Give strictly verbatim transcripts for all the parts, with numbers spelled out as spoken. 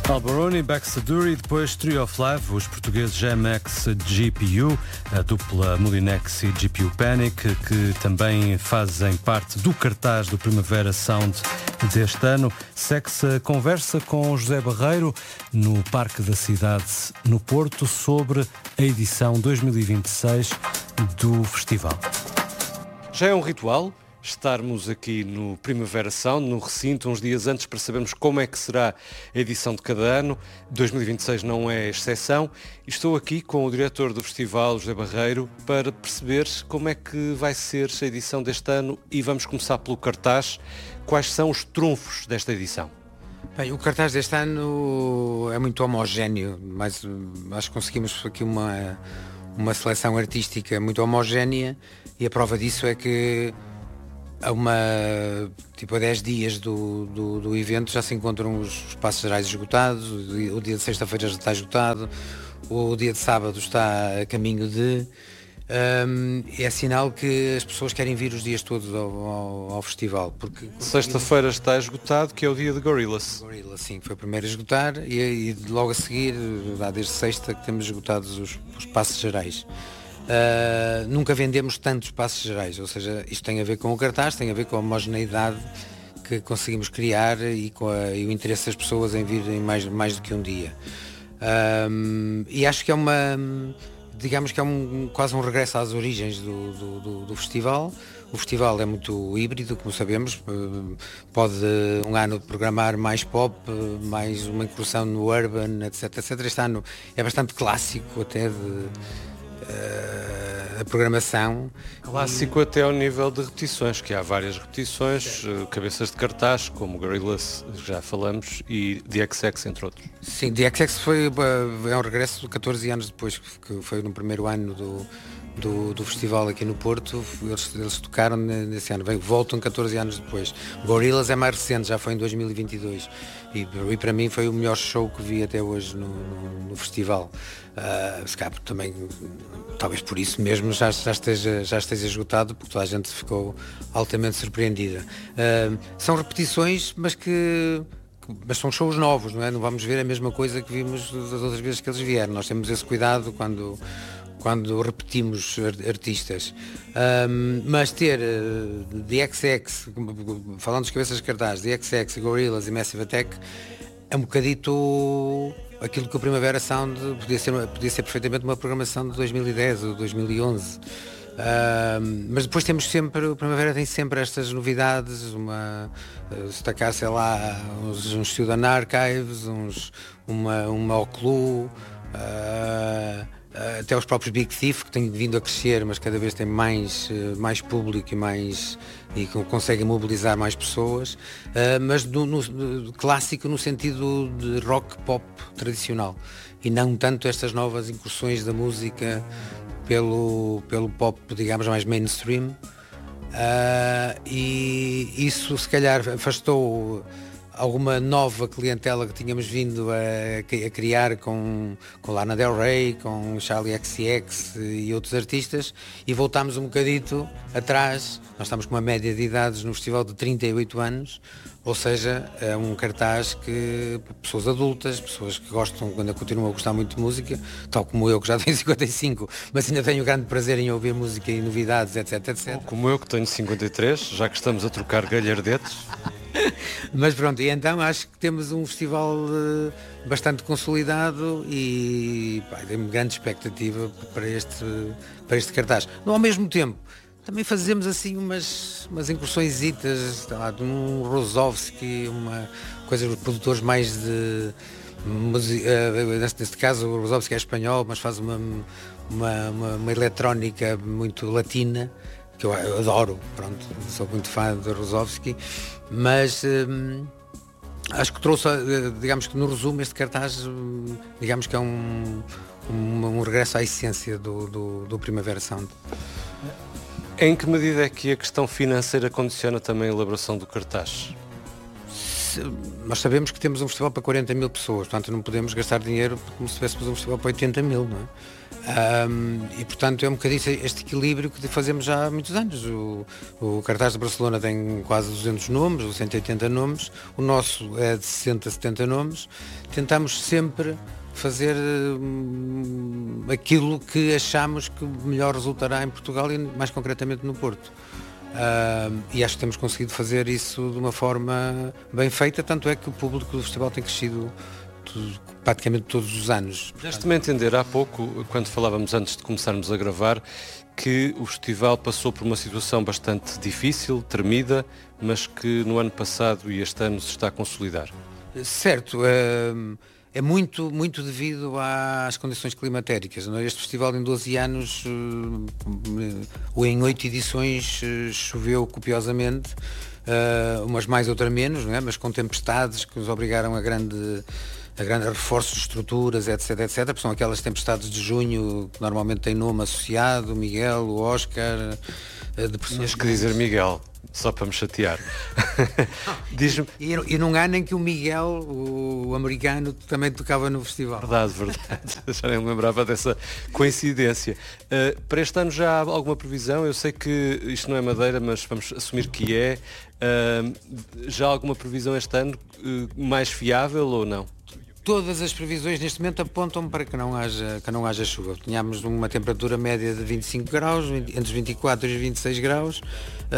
Albaroni, Baxaduri, depois Trio of Life, os portugueses G M X G P U, a dupla Molinex e G P U Panic, que também fazem parte do cartaz do Primavera Sound deste ano. Segue-se a conversa com José Barreiro no Parque da Cidade, no Porto, sobre a edição dois mil e vinte e seis do festival. Já é um ritual estarmos aqui no Primavera Sound, no recinto, uns dias antes, para sabermos como é que será a edição de cada ano. dois mil e vinte e seis não é exceção. E estou aqui com o diretor do festival, José Barreiro, para perceber como é que vai ser a edição deste ano, e vamos começar pelo cartaz. Quais são os trunfos desta edição? Bem, o cartaz deste ano é muito homogéneo, mas acho que conseguimos aqui uma, uma seleção artística muito homogénea, e a prova disso é que a uma, tipo, a dez dias do, do, do evento já se encontram os espaços gerais esgotados, o, o dia de sexta-feira já está esgotado, o dia de sábado está a caminho de... Um, é sinal que as pessoas querem vir os dias todos ao, ao, ao festival. Porque sexta-feira está esgotado, que é o dia de Gorillaz. Gorillaz, sim, foi o primeiro a esgotar, e, e logo a seguir, já desde sexta, que temos esgotados os, os passos gerais. Uh, nunca vendemos tantos passos gerais, ou seja, isto tem a ver com o cartaz, tem a ver com a homogeneidade que conseguimos criar e com a, e o interesse das pessoas em vir em mais, mais do que um dia. Uh, e acho que é uma... digamos que é um, quase um regresso às origens do, do, do, do festival. O festival é muito híbrido, como sabemos, pode um ano programar mais pop, mais uma incursão no urban, etc, etcétera. Este ano é bastante clássico até de uh, a programação. Clássico e... até ao nível de repetições, que há várias repetições, uh, cabeças de cartaz, como Gorillaz, já falamos, e D X X, entre outros. Sim, D X X foi uh, é um regresso de catorze anos depois, que foi no primeiro ano do, do, do festival aqui no Porto. Eles, eles tocaram nesse ano, voltam catorze anos depois. Gorillaz é mais recente, já foi em dois mil e vinte e dois, e, e para mim foi o melhor show que vi até hoje no, no, no festival. Uh, se calhar também, talvez por isso mesmo já, já, esteja, já esteja esgotado, porque toda a gente ficou altamente surpreendida. Uh, são repetições, mas que mas são shows novos, não é? Não vamos ver a mesma coisa que vimos das outras vezes que eles vieram. Nós temos esse cuidado quando, quando repetimos artistas. Um, mas ter uh, D X X, falando dos cabeças de cartaz, D X X, Gorillaz e Massive Attack, é um bocadito aquilo que o Primavera Sound podia ser, podia ser perfeitamente uma programação de dois mil e dez ou dois mil e onze. Uh, mas depois temos sempre, o Primavera tem sempre estas novidades, uma, uh, destacar, sei lá, uns, uns Student Archives, uns, uma, uma Oclu, uh, uh, até os próprios Big Thief, que têm vindo a crescer, mas cada vez tem mais, uh, mais público e, mais, e conseguem mobilizar mais pessoas, uh, mas do, no, do, clássico no sentido de rock pop tradicional, e não tanto estas novas incursões da música Pelo, pelo pop, digamos, mais mainstream, uh, e isso se calhar afastou alguma nova clientela que tínhamos vindo a, a criar com, com Lana Del Rey, com Charli X C X e outros artistas, e voltámos um bocadito atrás. Nós estamos com uma média de idades no festival de trinta e oito anos, ou seja, é um cartaz que pessoas adultas, pessoas que gostam, quando continuam a gostar muito de música, tal como eu, que já tenho cinquenta e cinco, mas ainda tenho grande prazer em ouvir música e novidades, etc, etcétera. Como eu, que tenho cinquenta e três, já que estamos a trocar galhardetes. Mas pronto, e então acho que temos um festival uh, bastante consolidado, e pá, tenho grande expectativa para este, para este cartaz. Não, ao mesmo tempo, também fazemos assim umas, umas incursõesitas, de um Rozovski, uma coisa de produtores mais de... Uh, neste, neste caso o Rozovski é espanhol, mas faz uma, uma, uma, uma eletrónica muito latina, que eu, eu adoro, pronto, sou muito fã de Rozovski, mas hum, acho que trouxe, digamos que no resumo, este cartaz, hum, digamos que é um, um, um regresso à essência do, do, do Primavera Sound. Em que medida é que a questão financeira condiciona também a elaboração do cartaz? Se, nós sabemos que temos um festival para quarenta mil pessoas, portanto não podemos gastar dinheiro como se tivéssemos um festival para oitenta mil, não é? Um, e portanto é um bocadinho este equilíbrio que fazemos já há muitos anos. O, o cartaz de Barcelona tem quase duzentos nomes, ou cento e oitenta nomes, o nosso é de sessenta, setenta nomes. Tentamos sempre fazer hum, aquilo que achamos que melhor resultará em Portugal e mais concretamente no Porto. Uh, e acho que temos conseguido fazer isso de uma forma bem feita, tanto é que o público do festival tem crescido tudo, praticamente todos os anos. Deste-me a entender há pouco, quando falávamos antes de começarmos a gravar, que o festival passou por uma situação bastante difícil, tremida, mas que no ano passado e este ano se está a consolidar. Certo, uh, é muito, muito devido às condições climatéricas. Este festival em doze anos, ou em oito edições, choveu copiosamente, umas mais, outras menos, não é? Mas com tempestades que nos obrigaram a grande, a grande reforço de estruturas, etc, etcétera. São aquelas tempestades de junho que normalmente têm nome associado, o Miguel, o Oscar. Tinhas que dizer Miguel, só para me chatear. Diz-me... E, e num ano em que o Miguel, o americano, também tocava no festival. Verdade, verdade. Já nem me lembrava dessa coincidência. Uh, para este ano já há alguma previsão? Eu sei que isto não é Madeira, mas vamos assumir que é. Uh, já há alguma previsão este ano uh, mais fiável ou não? Todas as previsões neste momento apontam para que não haja, que não haja chuva. Tínhamos uma temperatura média de vinte e cinco graus, entre os vinte e quatro e os vinte e seis graus, uh,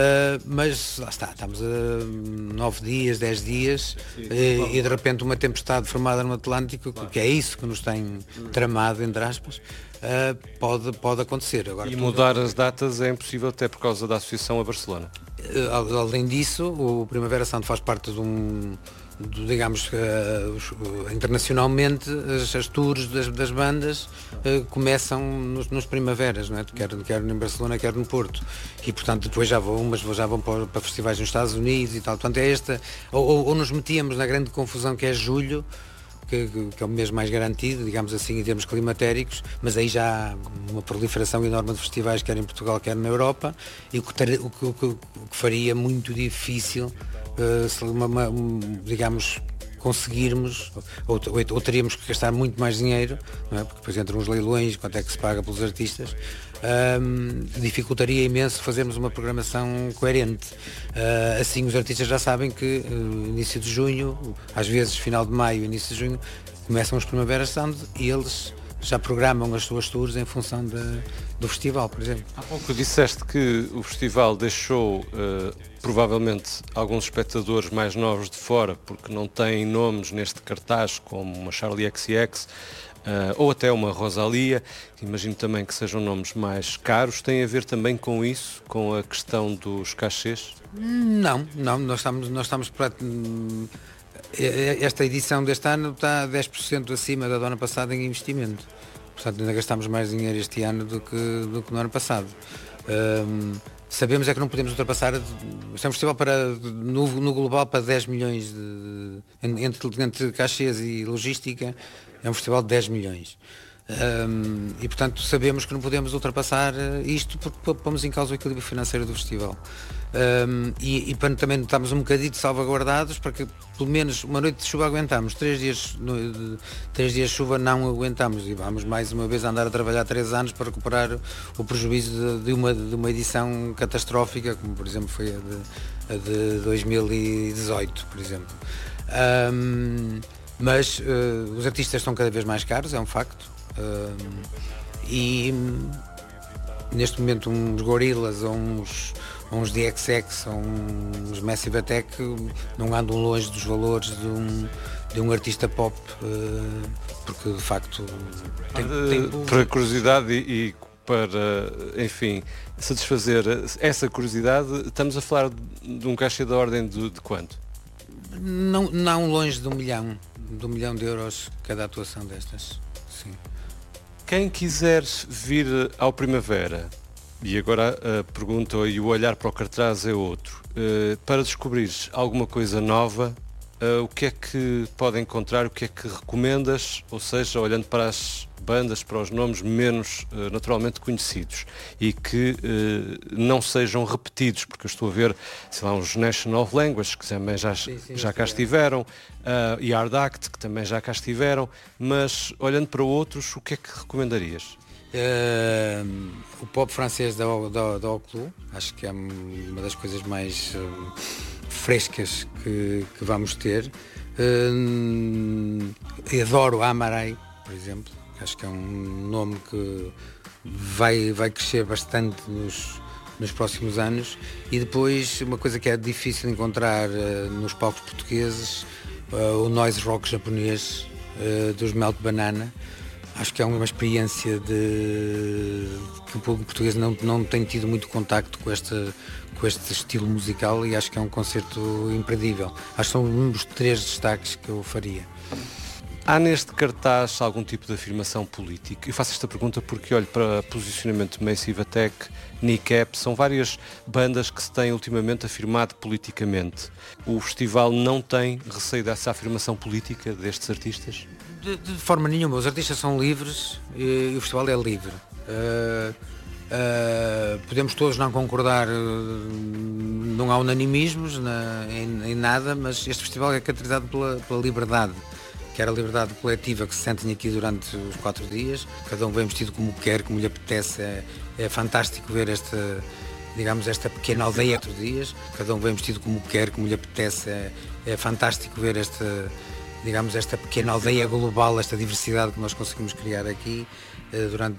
mas lá está, estamos a nove dias, dez dias, sim, e, e de repente uma tempestade formada no Atlântico, que é isso que nos tem tramado, entre aspas, uh, pode, pode acontecer. Agora, e mudar tudo... as datas é impossível até por causa da associação a Barcelona. Uh, além disso, o Primavera Sound faz parte de um... digamos, uh, internacionalmente as, as tours das, das bandas uh, começam nos, nos primaveras, não é? quer, quer em Barcelona, quer no Porto, e portanto depois já vão, mas já vão para, para festivais nos Estados Unidos e tal, portanto é esta, ou, ou, ou nos metíamos na grande confusão que é julho, que, que é o mês mais garantido, digamos assim, em termos climatéricos, mas aí já há uma proliferação enorme de festivais, quer em Portugal, quer na Europa, e o que, ter, o que, o que, o que faria muito difícil Uh, se uma, uma, um, digamos, conseguirmos, ou, ou, ou teríamos que gastar muito mais dinheiro, não é? Porque depois entram os leilões, quanto é que se paga pelos artistas, um, dificultaria imenso fazermos uma programação coerente. Uh, assim os artistas já sabem que uh, início de junho, às vezes final de maio, início de junho, começam os Primavera Sound e eles já programam as suas tours em função de, do festival, por exemplo. Há pouco disseste que o festival deixou uh, provavelmente alguns espectadores mais novos de fora porque não têm nomes neste cartaz como uma Charli X X uh, ou até uma Rosalía. Imagino também que sejam nomes mais caros. Tem a ver também com isso, com a questão dos cachês? Não, não, nós estamos, nós estamos para... Esta edição deste ano está dez por cento acima da do ano passado em investimento. Portanto, ainda gastamos mais dinheiro este ano do que, do que no ano passado. Um, sabemos é que não podemos ultrapassar, isto é um festival para, no, no global para dez milhões, de, entre, entre cachês e logística, é um festival de dez milhões. Um, e portanto sabemos que não podemos ultrapassar isto porque pomos em causa o equilíbrio financeiro do festival. Um, e, e para também estarmos um bocadinho salvaguardados para que pelo menos uma noite de chuva aguentamos, três dias, no, de, três dias de chuva não aguentamos e vamos mais uma vez andar a trabalhar três anos para recuperar o prejuízo de, de, uma, de uma edição catastrófica como por exemplo foi a de, a de dois mil e dezoito, por exemplo. Um, mas uh, os artistas estão cada vez mais caros, é um facto. Um, e um, neste momento uns Gorillaz ou uns, uns D X X ou uns Massive Attack não andam longe dos valores de um, de um artista pop, uh, porque de facto tem, tem... Para curiosidade e, e para, enfim, satisfazer essa curiosidade, estamos a falar de um cachê da ordem de, de quanto? Não, não longe de um milhão, de um milhão de euros cada atuação destas, sim. Quem quiser vir ao Primavera, e agora a pergunta e o olhar para o cartaz é outro, para descobrir alguma coisa nova, o que é que pode encontrar, o que é que recomendas, ou seja, olhando para as bandas, para os nomes menos uh, naturalmente conhecidos e que uh, não sejam repetidos, porque eu estou a ver, sei lá, uns National Language, que também já, sim, sim, já cá estiveram, uh, e Hard Act, que também já cá estiveram, mas olhando para outros, o que é que recomendarias? Uh, o pop francês da, da, da Oclu, acho que é uma das coisas mais uh, frescas que, que vamos ter. Uh, adoro Amaray, por exemplo, acho que é um nome que vai, vai crescer bastante nos, nos próximos anos. E depois uma coisa que é difícil encontrar uh, nos palcos portugueses, uh, o noise rock japonês uh, dos Melt Banana. Acho que é uma experiência de que o público português não, não tem tido muito contacto com este, com este estilo musical, e acho que é um concerto imperdível. Acho que são um dos três destaques que eu faria. Há neste cartaz algum tipo de afirmação política? Eu faço esta pergunta porque olho para posicionamento de Massive Attack, Kneecap, são várias bandas que se têm ultimamente afirmado politicamente. O festival não tem receio dessa afirmação política destes artistas? De, de forma nenhuma, os artistas são livres e, e o festival é livre. Uh, uh, podemos todos não concordar, uh, não há unanimismos na, em, em nada, mas este festival é caracterizado pela, pela liberdade, que era a liberdade coletiva que se sentem aqui durante os quatro dias. Cada um vem vestido como quer, como lhe apetece. É, é fantástico ver esta, digamos, esta pequena aldeia quatro dias. Cada um vem vestido como quer, como lhe apetece. É, é fantástico ver esta, digamos, esta pequena aldeia global, esta diversidade que nós conseguimos criar aqui eh, durante